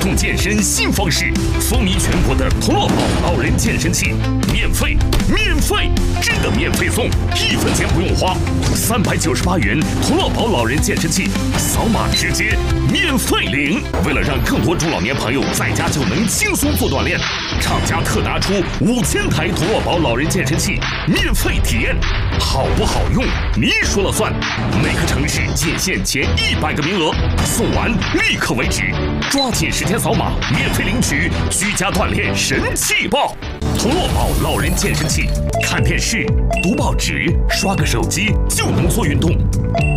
控健身新方式，风靡全国的童乐宝老人健身器，免费，真的免费送，1分钱不用花，398元童乐宝老人健身器，扫码直接免费领。为了让更多中老年朋友在家就能轻松做锻炼，厂家特拿出5000台童乐宝老人健身器免费体验，好不好用你说了算。每个城市仅限前100个名额，送完立刻为止，抓紧时间扫码免费领取居家锻炼神器包。童乐宝老人健身器，看电视、读报纸、刷个手机就能做运动。